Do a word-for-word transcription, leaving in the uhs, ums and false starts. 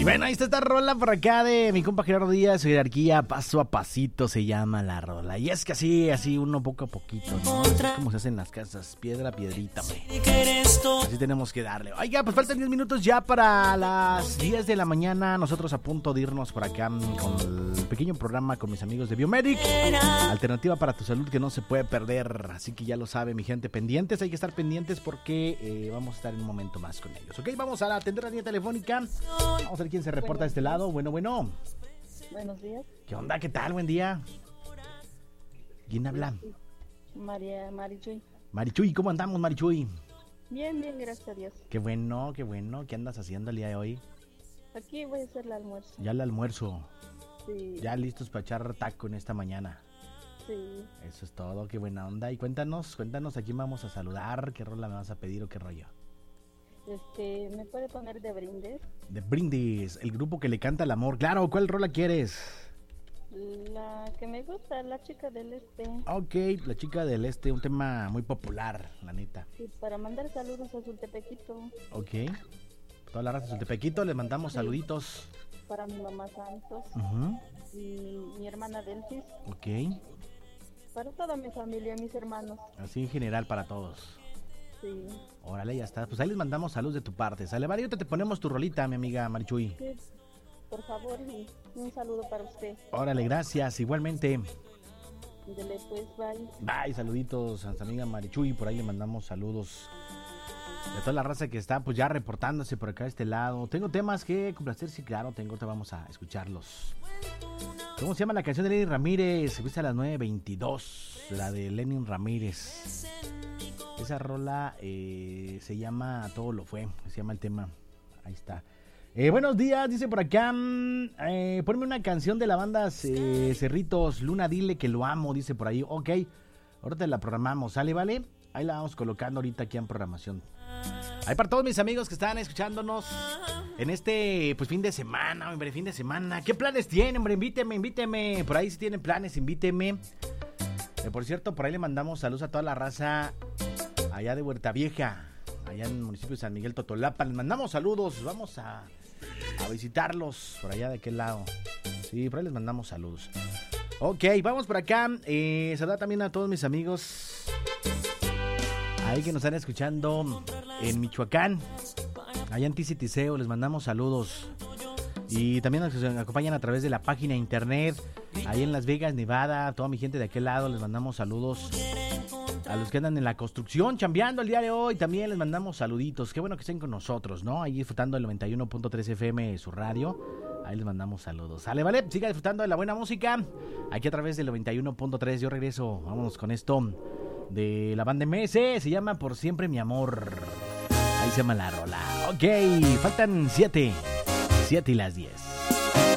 Y bueno, ahí está esta rola por acá de mi compa Gerardo Díaz, Jerarquía, paso a pasito se llama la rola. Y es que así, así uno poco a poquito, ¿no? Así como se hacen las casas, piedra a piedrita, hombre. Así tenemos que darle. Oiga, pues faltan diez minutos ya para las diez de la mañana. Nosotros a punto de irnos por acá con el pequeño programa con mis amigos de Biomedic. Alternativa para tu salud que no se puede perder. Así que ya lo sabe, mi gente, pendientes. Hay que estar pendientes porque eh, vamos a estar en un momento más con ellos. Ok, vamos a atender la línea telefónica. Vamos a ver quién se reporta bueno, de este lado. Bueno, bueno. Buenos días. ¿Qué onda? ¿Qué tal? Buen día. ¿Quién habla? María Marichuy. Marichuy, ¿cómo andamos, Marichuy? Bien, bien, gracias a Dios. Qué bueno, qué bueno. ¿Qué andas haciendo el día de hoy? Aquí voy a hacer el almuerzo. Ya el almuerzo. Sí. Ya listos para echar taco en esta mañana. Sí. Eso es todo, qué buena onda. Y cuéntanos, cuéntanos a quién vamos a saludar, qué rola me vas a pedir o qué rollo. Este, ¿me puede poner de Brindis? De Brindis, el grupo que le canta el amor. Claro, ¿cuál rola quieres? La que me gusta, La Chica del Este. Ok, La Chica del Este, un tema muy popular, la neta. Sí, para mandar saludos a Sultepequito. Ok, toda la raza de Sultepequito, les mandamos sí. saluditos. Para mi mamá Santos, uh-huh. y mi hermana Delfis. Ok. Para toda mi familia, mis hermanos. Así en general para todos. Sí. Órale, ya está. Pues ahí les mandamos salud de tu parte. Sale, vale, ahorita te ponemos tu rolita, mi amiga Marichuy. Sí, por favor, y un saludo para usted. Órale, gracias, igualmente. Dele pues, bye. Bye, saluditos a nuestra amiga Marichuy. Por ahí le mandamos saludos de toda la raza que está pues ya reportándose por acá de este lado. Tengo temas que complacer, sí, claro, tengo, te vamos a escucharlos. ¿Cómo se llama la canción de Lenin Ramírez? Se viste a las nueve veintidós, la de Lenin Ramírez. Esa rola eh, se llama Todo lo fue, se llama el tema. Ahí está. Eh, buenos días, dice por acá. Eh, ponme una canción de la banda eh, Cerritos, Luna, dile que lo amo, dice por ahí. Ok, ahorita la programamos, ¿sale, vale? Ahí la vamos colocando ahorita aquí en programación. Ahí para todos mis amigos que están escuchándonos en este pues fin de semana, hombre, fin de semana. ¿Qué planes tienen, hombre? Invíteme, invíteme. Por ahí si tienen planes, invíteme. Eh, por cierto, por ahí le mandamos saludos a toda la raza allá de Huerta Vieja, allá en el municipio de San Miguel Totolapa. Les mandamos saludos, vamos a, a visitarlos por allá de aquel lado. Sí, por ahí les mandamos saludos. Ok, vamos por acá. Eh, saludar también a todos mis amigos ahí que nos están escuchando en Michoacán, allá en Ticitiseo, les mandamos saludos. Y también nos acompañan a través de la página de internet, ahí en Las Vegas, Nevada, toda mi gente de aquel lado, les mandamos saludos. A los que andan en la construcción, chambeando el día de hoy, también les mandamos saluditos. Qué bueno que estén con nosotros, ¿no? Ahí disfrutando del noventa y uno punto tres F M, su radio. Ahí les mandamos saludos. Sale, vale, siga disfrutando de la buena música. Aquí a través del noventa y uno punto tres, yo regreso. Vámonos con esto de la banda M S, se llama Por Siempre Mi Amor. Ahí se llama la rola. Ok, faltan siete, siete y las diez.